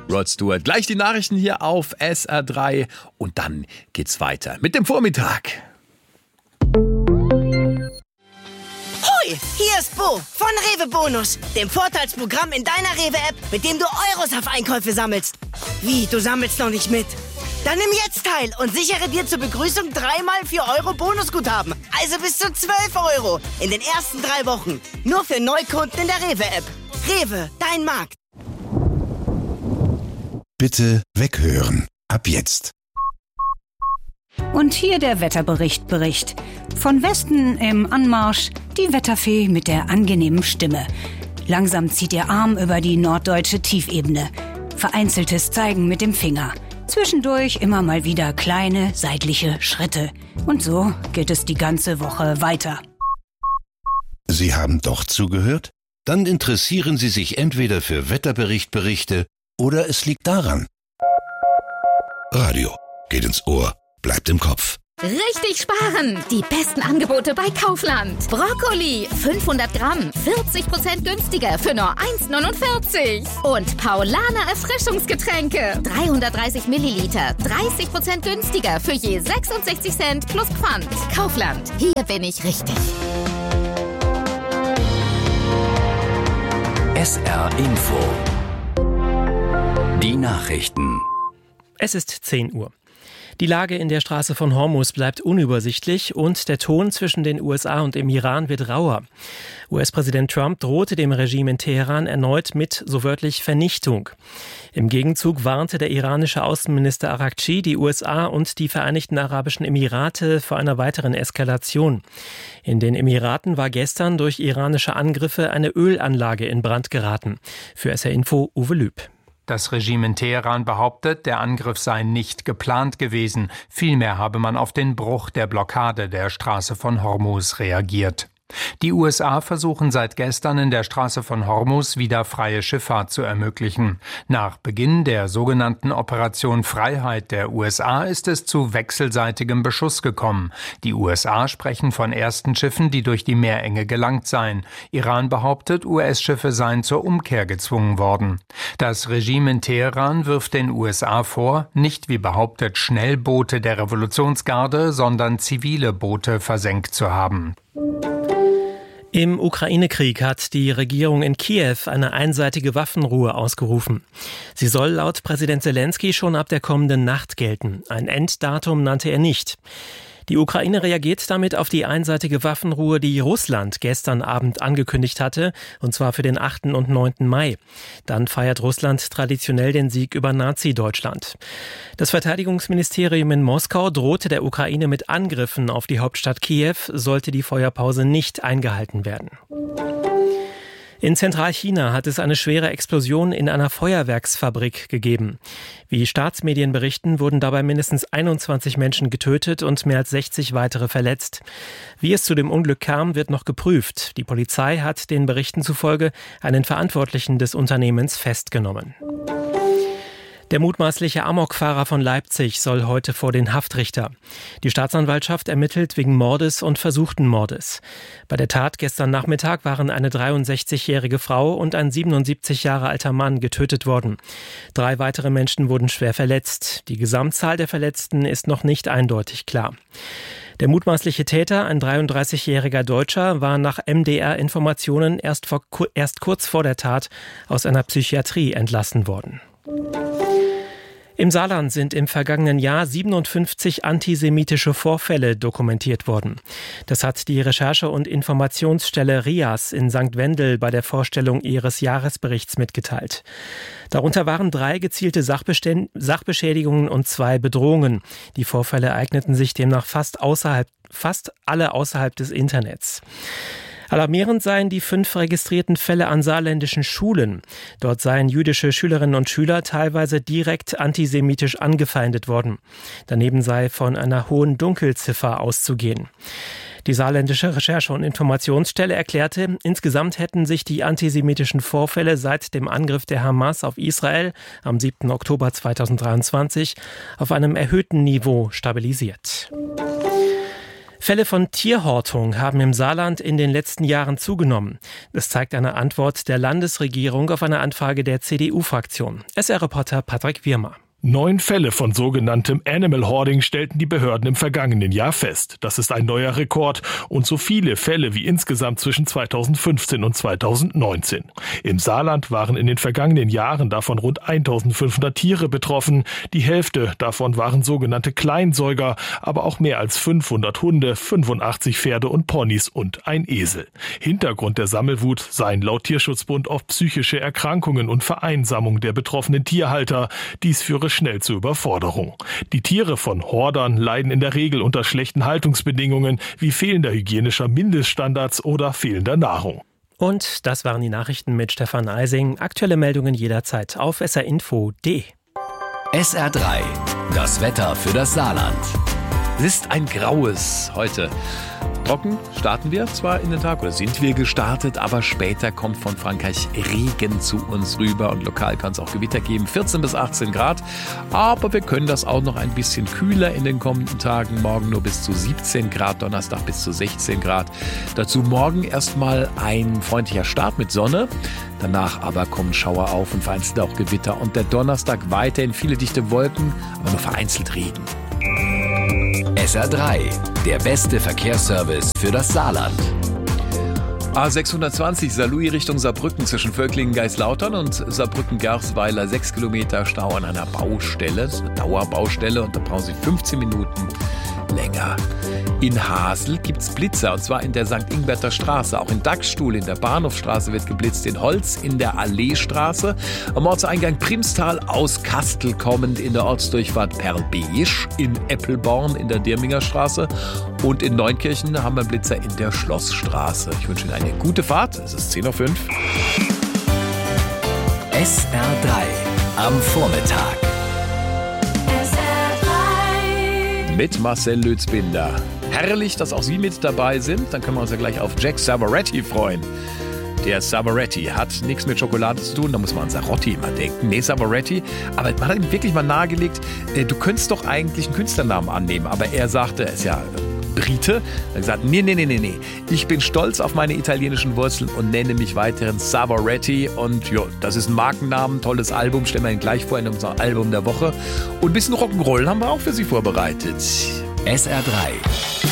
Rod Stewart. Gleich die Nachrichten hier auf SR3 und dann geht's weiter mit dem Vormittag. Hoi, hier ist Bo von Rewe Bonus, dem Vorteilsprogramm in deiner Rewe-App, mit dem du Euros auf Einkäufe sammelst. Wie, du sammelst noch nicht mit? Dann nimm jetzt teil und sichere dir zur Begrüßung 3x 4 Euro Bonusguthaben. Also bis zu 12 Euro in den ersten 3 Wochen. Nur für Neukunden in der Rewe-App. Rewe, dein Markt. Bitte weghören. Ab jetzt. Und hier der Wetterbericht. Von Westen im Anmarsch die Wetterfee mit der angenehmen Stimme. Langsam zieht ihr Arm über die norddeutsche Tiefebene. Vereinzeltes Zeigen mit dem Finger. Zwischendurch immer mal wieder kleine seitliche Schritte. Und so geht es die ganze Woche weiter. Sie haben doch zugehört? Dann interessieren Sie sich entweder für Wetterberichte oder es liegt daran. Radio geht ins Ohr, bleibt im Kopf. Richtig sparen! Die besten Angebote bei Kaufland. Brokkoli, 500 Gramm, 40% günstiger für nur 1,49. Und Paulaner Erfrischungsgetränke, 330 Milliliter, 30% günstiger für je 66 Cent plus Pfand. Kaufland, hier bin ich richtig. SR Info. Die Nachrichten. Es ist 10 Uhr. Die Lage in der Straße von Hormuz bleibt unübersichtlich und der Ton zwischen den USA und dem Iran wird rauer. US-Präsident Trump drohte dem Regime in Teheran erneut mit, so wörtlich, Vernichtung. Im Gegenzug warnte der iranische Außenminister Araghchi die USA und die Vereinigten Arabischen Emirate vor einer weiteren Eskalation. In den Emiraten war gestern durch iranische Angriffe eine Ölanlage in Brand geraten. Für SR Info Uwe Lüb. Das Regime in Teheran behauptet, der Angriff sei nicht geplant gewesen. Vielmehr habe man auf den Bruch der Blockade der Straße von Hormuz reagiert. Die USA versuchen seit gestern in der Straße von Hormuz wieder freie Schifffahrt zu ermöglichen. Nach Beginn der sogenannten Operation Freiheit der USA ist es zu wechselseitigem Beschuss gekommen. Die USA sprechen von ersten Schiffen, die durch die Meerenge gelangt seien. Iran behauptet, US-Schiffe seien zur Umkehr gezwungen worden. Das Regime in Teheran wirft den USA vor, nicht wie behauptet Schnellboote der Revolutionsgarde, sondern zivile Boote versenkt zu haben. Im Ukraine-Krieg hat die Regierung in Kiew eine einseitige Waffenruhe ausgerufen. Sie soll laut Präsident Selenskyj schon ab der kommenden Nacht gelten. Ein Enddatum nannte er nicht. Die Ukraine reagiert damit auf die einseitige Waffenruhe, die Russland gestern Abend angekündigt hatte, und zwar für den 8. und 9. Mai. Dann feiert Russland traditionell den Sieg über Nazi-Deutschland. Das Verteidigungsministerium in Moskau drohte der Ukraine mit Angriffen auf die Hauptstadt Kiew, sollte die Feuerpause nicht eingehalten werden. In Zentralchina hat es eine schwere Explosion in einer Feuerwerksfabrik gegeben. Wie Staatsmedien berichten, wurden dabei mindestens 21 Menschen getötet und mehr als 60 weitere verletzt. Wie es zu dem Unglück kam, wird noch geprüft. Die Polizei hat den Berichten zufolge einen Verantwortlichen des Unternehmens festgenommen. Der mutmaßliche Amokfahrer von Leipzig soll heute vor den Haftrichter. Die Staatsanwaltschaft ermittelt wegen Mordes und versuchten Mordes. Bei der Tat gestern Nachmittag waren eine 63-jährige Frau und ein 77 Jahre alter Mann getötet worden. 3 weitere Menschen wurden schwer verletzt. Die Gesamtzahl der Verletzten ist noch nicht eindeutig klar. Der mutmaßliche Täter, ein 33-jähriger Deutscher, war nach MDR-Informationen erst kurz vor der Tat aus einer Psychiatrie entlassen worden. Im Saarland sind im vergangenen Jahr 57 antisemitische Vorfälle dokumentiert worden. Das hat die Recherche- und Informationsstelle RIAS in St. Wendel bei der Vorstellung ihres Jahresberichts mitgeteilt. Darunter waren 3 gezielte Sachbeschädigungen und 2 Bedrohungen. Die Vorfälle ereigneten sich demnach fast alle außerhalb des Internets. Alarmierend seien die 5 registrierten Fälle an saarländischen Schulen. Dort seien jüdische Schülerinnen und Schüler teilweise direkt antisemitisch angefeindet worden. Daneben sei von einer hohen Dunkelziffer auszugehen. Die saarländische Recherche- und Informationsstelle erklärte, insgesamt hätten sich die antisemitischen Vorfälle seit dem Angriff der Hamas auf Israel am 7. Oktober 2023 auf einem erhöhten Niveau stabilisiert. Fälle von Tierhortung haben im Saarland in den letzten Jahren zugenommen. Das zeigt eine Antwort der Landesregierung auf eine Anfrage der CDU-Fraktion. SR-Reporter Patrick Wirmer. 9 Fälle von sogenanntem Animal Hoarding stellten die Behörden im vergangenen Jahr fest. Das ist ein neuer Rekord und so viele Fälle wie insgesamt zwischen 2015 und 2019. Im Saarland waren in den vergangenen Jahren davon rund 1500 Tiere betroffen. Die Hälfte davon waren sogenannte Kleinsäuger, aber auch mehr als 500 Hunde, 85 Pferde und Ponys und ein Esel. Hintergrund der Sammelwut seien laut Tierschutzbund oft psychische Erkrankungen und Vereinsamung der betroffenen Tierhalter. Dies führe schnell zur Überforderung. Die Tiere von Hordern leiden in der Regel unter schlechten Haltungsbedingungen wie fehlender hygienischer Mindeststandards oder fehlender Nahrung. Und das waren die Nachrichten mit Stefan Eising. Aktuelle Meldungen jederzeit auf srinfo.de. SR3, das Wetter für das Saarland. Es ist ein graues heute. Trocken starten wir zwar in den Tag oder sind wir gestartet, aber später kommt von Frankreich Regen zu uns rüber und lokal kann es auch Gewitter geben, 14 bis 18 Grad. Aber wir können das auch noch ein bisschen kühler in den kommenden Tagen. Morgen nur bis zu 17 Grad, Donnerstag bis zu 16 Grad. Dazu morgen erstmal ein freundlicher Start mit Sonne. Danach aber kommen Schauer auf und vereinzelt auch Gewitter. Und der Donnerstag weiterhin viele dichte Wolken, aber nur vereinzelt Regen. SR3, der beste Verkehrsservice für das Saarland. A620 Saarlouis Richtung Saarbrücken zwischen Völklingen-Geislautern und Saarbrücken-Gersweiler 6 Kilometer Stau an einer Baustelle. Das ist eine Dauerbaustelle und da brauchen Sie 15 Minuten länger. In Hasel gibt's Blitzer, und zwar in der St. Ingberter Straße. Auch in Dachstuhl in der Bahnhofstraße wird geblitzt. In Holz in der Alleestraße. Am Ortseingang Primstal aus Kastel kommend in der Ortsdurchfahrt Perl-Beige. In Eppelborn in der Dirminger Straße. Und in Neunkirchen haben wir einen Blitzer in der Schlossstraße. Ich wünsche Ihnen eine gute Fahrt. Es ist 10:05 Uhr. SR3 am Vormittag. Mit Marcel Lützbinder. Herrlich, dass auch Sie mit dabei sind. Dann können wir uns ja gleich auf Jack Savoretti freuen. Der Savoretti hat nichts mit Schokolade zu tun, da muss man an Sarotti immer denken. Nee, Savoretti. Aber man hat ihm wirklich mal nahegelegt, du könntest doch eigentlich einen Künstlernamen annehmen. Aber er sagte, er ist ja Brite. Er hat gesagt, nee. Ich bin stolz auf meine italienischen Wurzeln und nenne mich weiterhin Savoretti. Und ja, das ist ein Markennamen, tolles Album. Stellen wir ihn gleich vor in unserem Album der Woche. Und ein bisschen Rock'n'Roll haben wir auch für Sie vorbereitet. SR3.